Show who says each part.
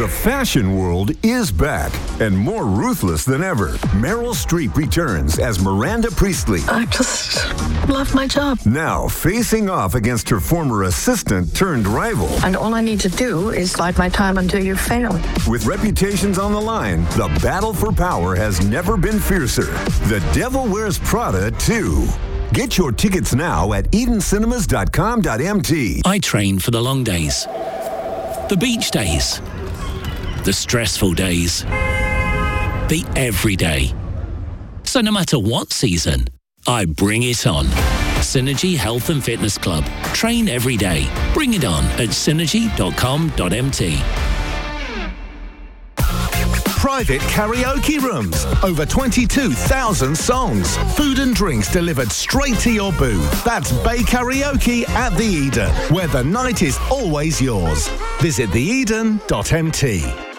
Speaker 1: The fashion world is back and more ruthless than ever. Meryl Streep returns as Miranda Priestley.
Speaker 2: I just love my job.
Speaker 1: Now facing off against her former assistant turned rival.
Speaker 2: And all I need to do is bide my time until you fail.
Speaker 1: With reputations on the line, the battle for power has never been fiercer. The Devil Wears Prada 2. Get your tickets now at EdenCinemas.com.mt.
Speaker 3: I train for the long days, the beach days, the stressful days, the everyday. So no matter what season, I bring it on. Synergy Health and Fitness Club. Train every day. Bring it on at synergy.com.mt.
Speaker 4: Private karaoke rooms. Over 22,000 songs. Food and drinks delivered straight to your booth. That's Bay Karaoke at the Eden, where the night is always yours. Visit theeden.mt.